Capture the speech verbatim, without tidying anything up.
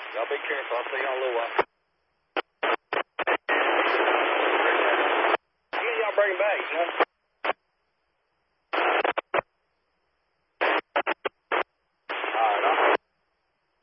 Y'all be careful. I'll see y'all in a little while. Yeah, y'all bring him back, you know?